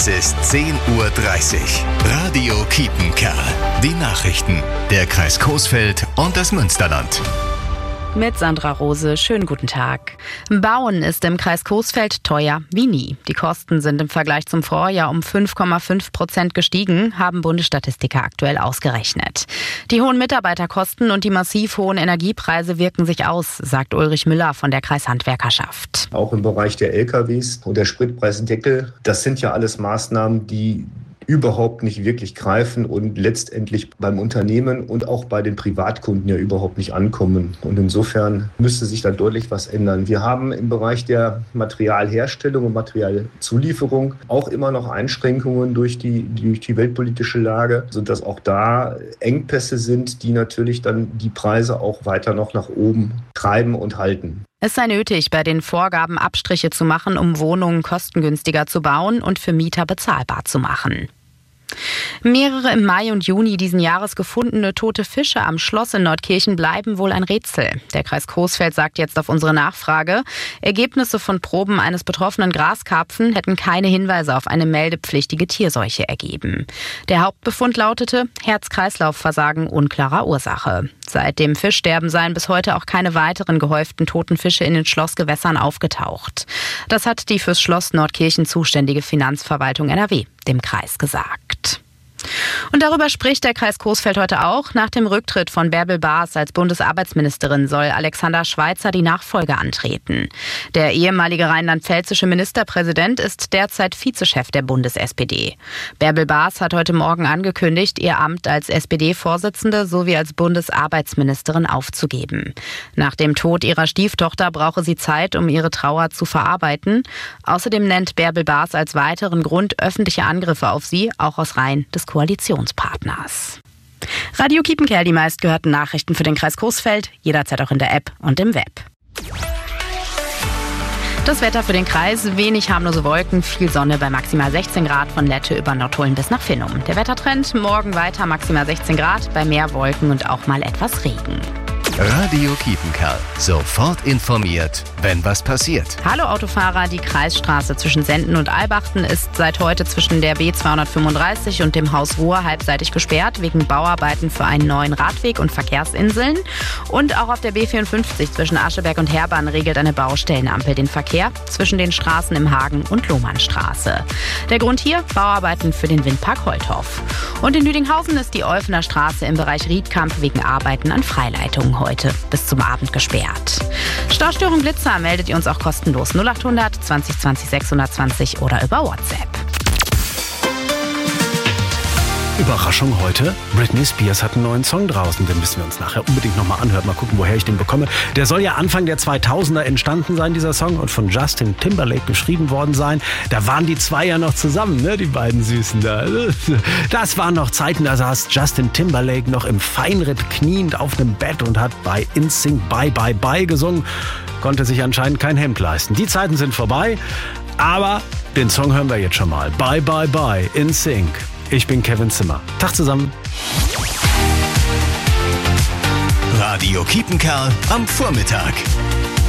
Es ist 10:30 Uhr. Radio Kiepenkerl. Die Nachrichten. Der Kreis Coesfeld und das Münsterland. Mit Sandra Rose, schönen guten Tag. Bauen ist im Kreis Coesfeld teuer wie nie. Die Kosten sind im Vergleich zum Vorjahr um 5,5% gestiegen, haben Bundesstatistiker aktuell ausgerechnet. Die hohen Mitarbeiterkosten und die massiv hohen Energiepreise wirken sich aus, sagt Ulrich Müller von der Kreishandwerkerschaft. Auch im Bereich der LKWs und der Spritpreisdeckel, das sind ja alles Maßnahmen, die überhaupt nicht wirklich greifen und letztendlich beim Unternehmen und auch bei den Privatkunden ja überhaupt nicht ankommen. Und insofern müsste sich da deutlich was ändern. Wir haben im Bereich der Materialherstellung und Materialzulieferung auch immer noch Einschränkungen durch die weltpolitische Lage, sodass auch da Engpässe sind, die natürlich dann die Preise auch weiter noch nach oben treiben und halten. Es sei nötig, bei den Vorgaben Abstriche zu machen, um Wohnungen kostengünstiger zu bauen und für Mieter bezahlbar zu machen. Mehrere im Mai und Juni diesen Jahres gefundene tote Fische am Schloss in Nordkirchen bleiben wohl ein Rätsel. Der Kreis Coesfeld sagt jetzt auf unsere Nachfrage, Ergebnisse von Proben eines betroffenen Graskarpfen hätten keine Hinweise auf eine meldepflichtige Tierseuche ergeben. Der Hauptbefund lautete Herz-Kreislauf-Versagen unklarer Ursache. Seit dem Fischsterben seien bis heute auch keine weiteren gehäuften toten Fische in den Schlossgewässern aufgetaucht. Das hat die fürs Schloss Nordkirchen zuständige Finanzverwaltung NRW dem Kreis gesagt. Und darüber spricht der Kreis Coesfeld heute auch. Nach dem Rücktritt von Bärbel Baas als Bundesarbeitsministerin soll Alexander Schweitzer die Nachfolge antreten. Der ehemalige rheinland-pfälzische Ministerpräsident ist derzeit Vizechef der Bundes-SPD. Bärbel Baas hat heute Morgen angekündigt, ihr Amt als SPD-Vorsitzende sowie als Bundesarbeitsministerin aufzugeben. Nach dem Tod ihrer Stieftochter brauche sie Zeit, um ihre Trauer zu verarbeiten. Außerdem nennt Bärbel Baas als weiteren Grund öffentliche Angriffe auf sie, auch aus Reihen des Koalitionspartners. Radio Kiepenkerl, die meistgehörten Nachrichten für den Kreis Coesfeld, jederzeit auch in der App und im Web. Das Wetter für den Kreis, wenig harmlose Wolken, viel Sonne bei maximal 16 Grad von Lette über Nordholen bis nach Finnum. Der Wettertrend, morgen weiter maximal 16 Grad, bei mehr Wolken und auch mal etwas Regen. Radio Kiepenkerl. Sofort informiert, wenn was passiert. Hallo Autofahrer, die Kreisstraße zwischen Senden und Albachten ist seit heute zwischen der B235 und dem Haus Ruhr halbseitig gesperrt wegen Bauarbeiten für einen neuen Radweg und Verkehrsinseln. Und auch auf der B54 zwischen Ascheberg und Herbann regelt eine Baustellenampel den Verkehr zwischen den Straßen im Hagen und Lohmannstraße. Der Grund hier, Bauarbeiten für den Windpark Holthoff. Und in Lüdinghausen ist die Olfener Straße im Bereich Riedkamp wegen Arbeiten an Freileitungen heute bis zum Abend gesperrt. Staustörung Blitzer meldet ihr uns auch kostenlos 0800 20 20 620 oder über WhatsApp. Überraschung heute, Britney Spears hat einen neuen Song draußen, den müssen wir uns nachher unbedingt nochmal anhören, mal gucken, woher ich den bekomme. Der soll ja Anfang der 2000er entstanden sein, dieser Song, und von Justin Timberlake geschrieben worden sein. Da waren die zwei ja noch zusammen, ne, die beiden Süßen da. Das waren noch Zeiten, da saß Justin Timberlake noch im Feinripp kniend auf dem Bett und hat bei NSYNC Bye Bye Bye gesungen, konnte sich anscheinend kein Hemd leisten. Die Zeiten sind vorbei, aber den Song hören wir jetzt schon mal. Bye Bye Bye, NSYNC. Ich bin Kevin Zimmer. Tag zusammen. Radio Kiepenkerl am Vormittag.